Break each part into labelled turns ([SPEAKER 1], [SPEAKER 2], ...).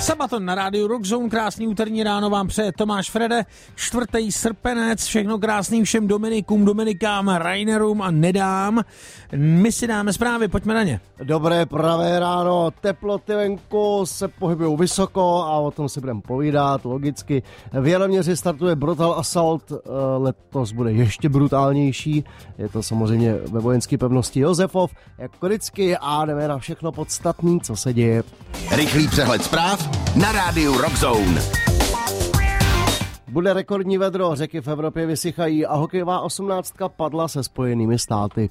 [SPEAKER 1] Sabaton na rádiu Rockzone, krásný úterní ráno vám přeje Tomáš Frede, 4. srpenec, všechno krásný všem Dominikům, Dominikám, Rainerům a Nedám. My si dáme zprávy, pojďme na ně.
[SPEAKER 2] Dobré pravé ráno, teploty venku se pohybují vysoko a o tom si budeme povídat, logicky. V Jaroměři startuje Brutal Assault, letos bude ještě brutálnější, je to samozřejmě ve vojenské pevnosti Josefov, jako vždycky, a jdeme na všechno podstatný, co se děje.
[SPEAKER 3] Rychlý přehled zpráv na rádiu Rockzone.
[SPEAKER 2] Bude rekordní vedro, řeky v Evropě vysychají a hokejová 18 padla se Spojenými státy.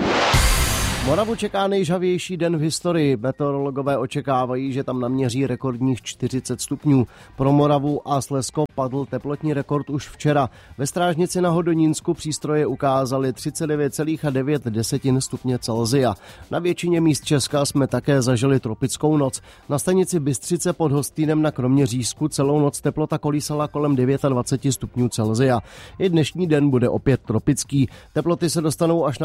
[SPEAKER 2] Moravu čeká nejžhavější den v historii. Meteorologové očekávají, že tam naměří rekordních 40 stupňů. Pro Moravu a Slezsko padl teplotní rekord už včera. Ve Strážnici na Hodonínsku přístroje ukázaly 39,9 stupně Celsia. Na většině míst Česka jsme také zažili tropickou noc. Na stanici Bystřice pod Hostýnem na Kroměřížsku celou noc teplota kolísala kolem 29 stupňů Celsia. I dnešní den bude opět tropický. Teploty se dostanou až na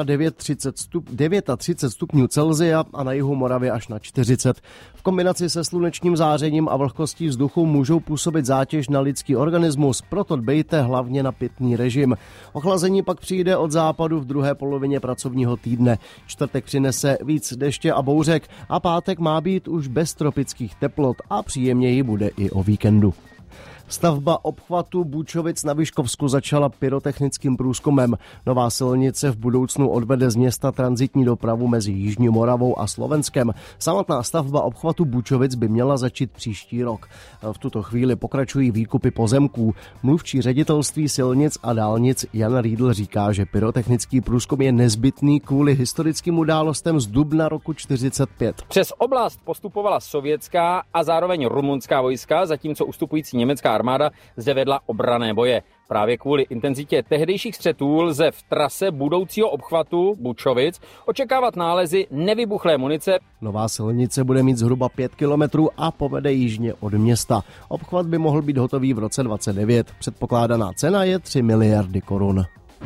[SPEAKER 2] 39 stupňů Celsia a na jihu Moravy až na 40. V kombinaci se slunečním zářením a vlhkostí vzduchu můžou působit zátěž na lidský organismus, proto dbejte hlavně na pitný režim. Ochlazení pak přijde od západu v druhé polovině pracovního týdne. Čtvrtek přinese víc deště a bouřek a pátek má být už bez tropických teplot a příjemněji bude i o víkendu. Stavba obchvatu Bůčovic na Vyškovsku začala pyrotechnickým průzkumem. Nová silnice v budoucnu odvede z města tranzitní dopravu mezi Jižní Moravou a Slovenskem. Samotná stavba obchvatu Bůčovic by měla začít příští rok. V tuto chvíli pokračují výkupy pozemků. Mluvčí ředitelství silnic a dálnic Jan Riedl říká, že pyrotechnický průzkum je nezbytný kvůli historickým událostem z dubna roku 1945.
[SPEAKER 4] Přes oblast postupovala sovětská a zároveň rumunská vojska, zatímco ustupující německá armáda zde vedla obranné boje. Právě kvůli intenzitě tehdejších střetů lze v trase budoucího obchvatu Bučovic očekávat nálezy nevybuchlé munice.
[SPEAKER 2] Nová silnice bude mít zhruba 5 kilometrů a povede jižně od města. Obchvat by mohl být hotový v roce 2029. Předpokládaná cena je 3 miliardy korun.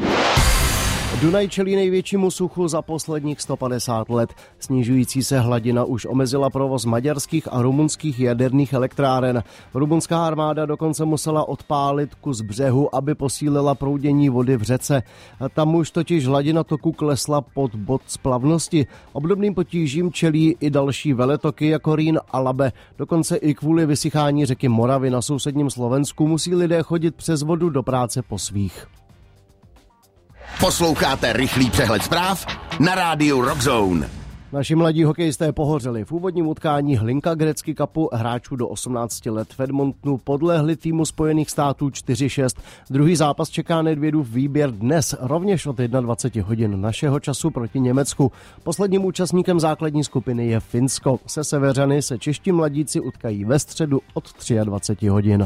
[SPEAKER 2] Dunaj čelí největšímu suchu za posledních 150 let. Snižující se hladina už omezila provoz maďarských a rumunských jaderných elektráren. Rumunská armáda dokonce musela odpálit kus břehu, aby posílila proudění vody v řece. Tam už totiž hladina toku klesla pod bod splavnosti. Obdobným potížím čelí i další veletoky jako Rýn a Labe. Dokonce i kvůli vysychání řeky Moravy na sousedním Slovensku musí lidé chodit přes vodu do práce po svých.
[SPEAKER 3] Posloucháte rychlý přehled zpráv na rádiu Rockzone.
[SPEAKER 2] Naši mladí hokejisté pohořeli. V úvodním utkání Hlinka Gretzky Cupu hráčů do 18 let v Edmontonu podlehli týmu Spojených států 4-6. Druhý zápas čeká Nedvědův výběr dnes, rovněž od 21 hodin našeho času proti Německu. Posledním účastníkem základní skupiny je Finsko. Se Severany se čeští mladíci utkají ve středu od 23 hodin.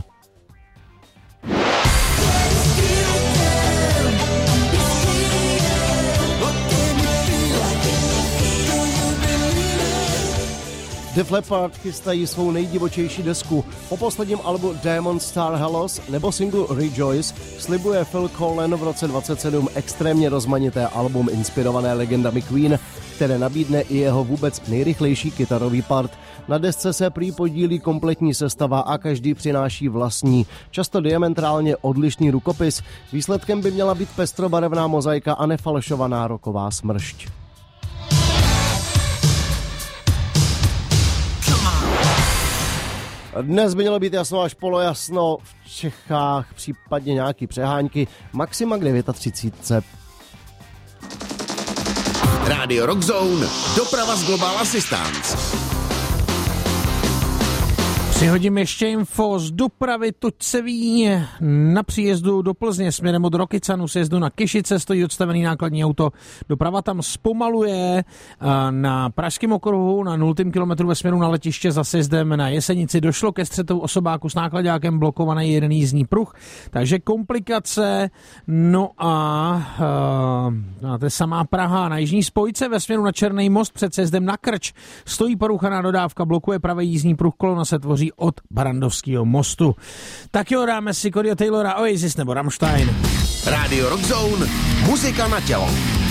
[SPEAKER 2] Def Leppard chystají svou nejdivočejší desku. Po posledním albu Diamond Star Halos nebo singlu Rejoice slibuje Phil Collen v roce 27 extrémně rozmanité album inspirované legendami Queen, které nabídne i jeho vůbec nejrychlejší kytarový part. Na desce se prý podílí kompletní sestava a každý přináší vlastní, často diametrálně odlišný rukopis. Výsledkem by měla být pestrobarevná mozaika a nefalšovaná rocková smršť. Dnes by mělo být jasno až polojasno, v Čechách případně nějaký přehánky, maxima k 39.
[SPEAKER 3] Radio Rockzone, doprava z Global Assistance.
[SPEAKER 1] Přihodím ještě info z dopravy, toť se ví, na příjezdu do Plzně směrem od Rokycanu se jezdu na Kyšice stojí odstavený nákladní auto. Doprava tam zpomaluje na Pražském okruhu na 0. kilometru ve směru na letiště za sjezdem na Jesenici. Došlo ke střetu osobáku s nákladákem, blokovaný jeden jízdní pruh, takže komplikace. No a to je samá Praha. Na jižní spojce ve směru na Černý most před sjezdem na Krč stojí poruchaná dodávka, blokuje pravý jízdní pruh, kolona se tvoří od Barandovského mostu. Tak jo, dáme si Codyho Taylora, Oasis nebo Rammstein.
[SPEAKER 3] Radio Rockzone, muzika na tělo.